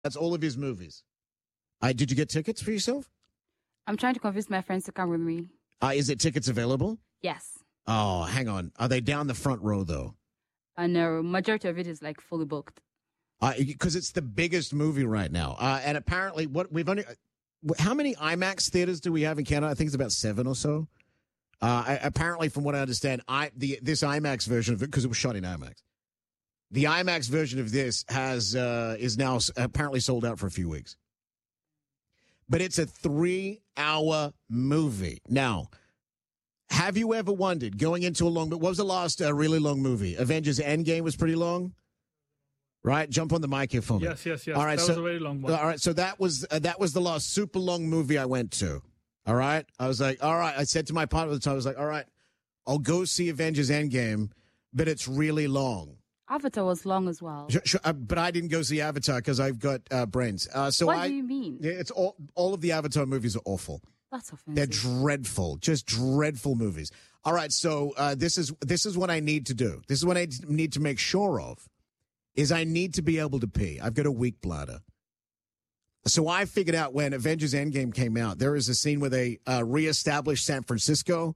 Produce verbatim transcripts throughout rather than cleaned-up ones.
That's all of his movies. Uh, did you get tickets for yourself? I'm trying to convince my friends to come with me. Uh, is it tickets available? Yes. Oh, hang on. Are they down the front row, though? I know. Majority of it is like fully booked. Because uh, it's the biggest movie right now. Uh, and apparently, what we've only. How many IMAX theaters do we have in Canada? I think it's about seven or so. Uh, I, apparently, from what I understand, I the this IMAX version of it, because it was shot in IMAX, the IMAX version of this has uh, is now apparently sold out for a few weeks. But it's a three-hour movie. Now, have you ever wondered, going into a long... What was the last uh, really long movie? Avengers Endgame was pretty long? Right? Jump on the mic here for me. Yes, yes, yes. All right, that so, was a very long one. All right, so that was, uh, that was the last super long movie I went to. All right? I was like, all right. I said to my partner at the time, I was like, all right, I'll go see Avengers Endgame, but it's really long. Avatar was long as well. Sure, sure, uh, but I didn't go see Avatar because I've got uh, brains. Uh, so what I, do you mean? It's all all of the Avatar movies are awful. That's offensive. They're dreadful, just dreadful movies. All right, so uh, this is this is what I need to do. This is what I need to make sure of. Is I need to be able to pee. I've got a weak bladder. So I figured out when Avengers Endgame came out, there is a scene where they uh, reestablished San Francisco.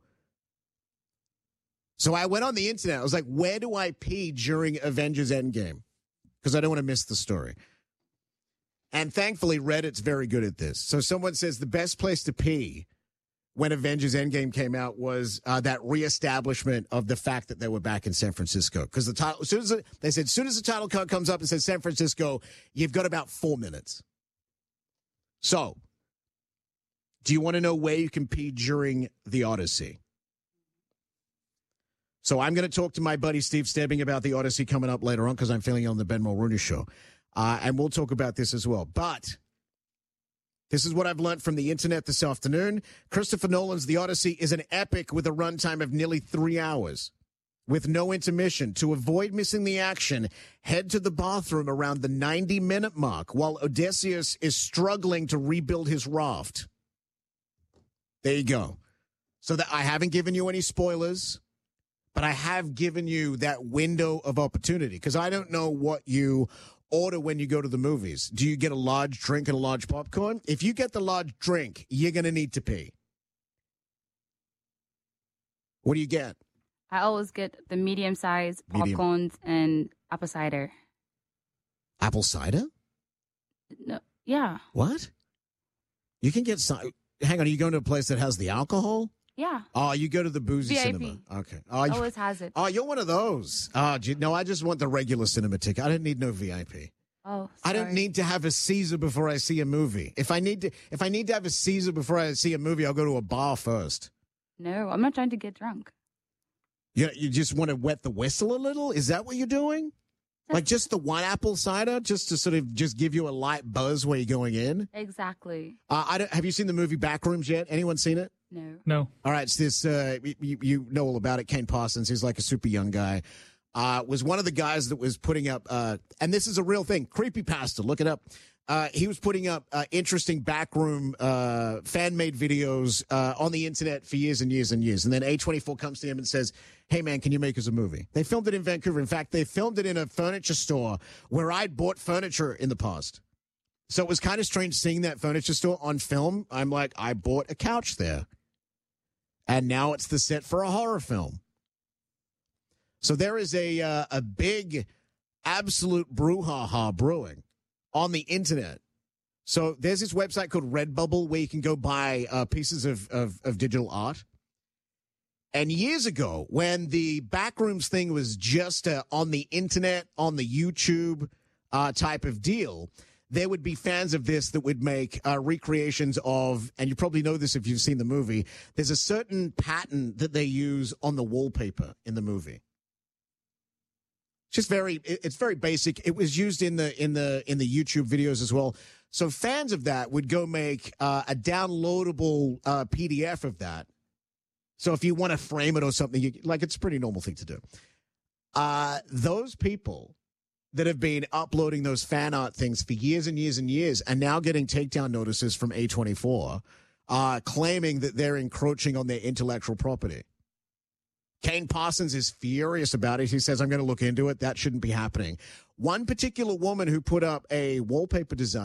So I went on the internet. I was like, where do I pee during Avengers Endgame? Because I don't want to miss the story. And thankfully, Reddit's very good at this. So someone says the best place to pee when Avengers Endgame came out was uh, that reestablishment of the fact that they were back in San Francisco. Because the title, as soon as it, they said, as soon as the title card comes up and says San Francisco, you've got about four minutes. So, do you want to know where you can pee during the Odyssey? So I'm going to talk to my buddy Steve Stebbing about the Odyssey coming up later on because I'm feeling it on the Ben Mulrooney show. Uh, and we'll talk about this as well. But this is what I've learned from the internet this afternoon. Christopher Nolan's The Odyssey is an epic with a runtime of nearly three hours with no intermission. To avoid missing the action, head to the bathroom around the ninety-minute mark while Odysseus is struggling to rebuild his raft. There you go. So that I haven't given you any spoilers, but I have given you that window of opportunity because I don't know what you order when you go to the movies. Do you get a large drink and a large popcorn? If you get the large drink, you're going to need to pee. What do you get? I always get the medium size Medium. popcorns and apple cider. Apple cider? No, yeah, What? You can get cider. Hang on, are you going to a place that has the alcohol? yeah. Oh, you go to the boozy V I P. cinema. Okay. Oh, you, Always has it. oh, you're one of those. Oh, gee, no, I just want the regular cinema ticket. I don't need no V I P. Oh, I don't sorry. need to have a Caesar before I see a movie. If I need to, if I need to have a Caesar before I see a movie, I'll go to a bar first. No, I'm not trying to get drunk. You, you just want to wet the whistle a little? Is that what you're doing? Like just the one apple cider, just to sort of just give you a light buzz where you're going in? Exactly. Uh, I don't, have you seen the movie Backrooms yet? Anyone seen it? No. No. All right, it's this, uh, you, you know all about it. Kane Parsons, he's like a super young guy, uh, was one of the guys that was putting up, uh, and this is a real thing, Creepypasta, look it up. Uh, he was putting up uh, interesting backroom uh, fan-made videos uh, on the internet for years and years and years. And then A twenty-four comes to him and says, hey, man, can you make us a movie? They filmed it in Vancouver. In fact, they filmed it in a furniture store where I'd bought furniture in the past. So it was kind of strange seeing that furniture store on film. I'm like, I bought a couch there. And now it's the set for a horror film. So there is a uh, a big, absolute brouhaha brewing on the internet. So there's this website called Redbubble where you can go buy uh, pieces of, of, of digital art. And years ago, when the Backrooms thing was just uh, on the internet, on the YouTube uh, type of deal, there would be fans of this that would make uh, recreations of, and you probably know this if you've seen the movie, there's a certain pattern that they use on the wallpaper in the movie. Just very, it's very basic. It was used in the in the in the YouTube videos as well. So fans of that would go make uh, a downloadable uh, P D F of that. So if you want to frame it or something, you, like it's a pretty normal thing to do. Uh, those people that have been uploading those fan art things for years and years and years are now getting takedown notices from A twenty-four, uh, claiming that they're encroaching on their intellectual property. Kane Parsons is furious about it. He says, I'm going to look into it. That shouldn't be happening. one particular woman who put up a wallpaper design